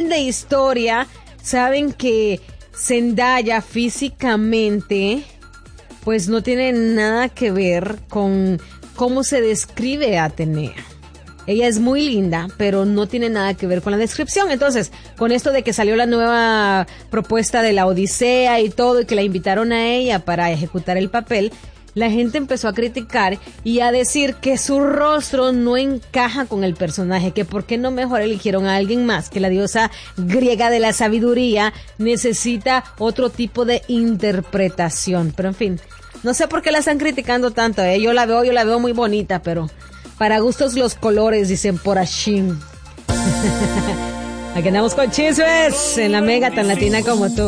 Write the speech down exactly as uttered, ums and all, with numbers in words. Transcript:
saben de historia, saben que Zendaya físicamente pues no tiene nada que ver con cómo se describe a Atenea. Ella es muy linda, pero no tiene nada que ver con la descripción. Entonces, con esto de que salió la nueva propuesta de la Odisea y todo, y que la invitaron a ella para ejecutar el papel, la gente empezó a criticar y a decir que su rostro no encaja con el personaje, que por qué no mejor eligieron a alguien más, que la diosa griega de la sabiduría necesita otro tipo de interpretación. Pero en fin, no sé por qué la están criticando tanto, ¿eh? Yo la veo, yo la veo muy bonita, pero para gustos los colores, dicen por allí. Aquí andamos con chismes en la Mega, tan latina como tú.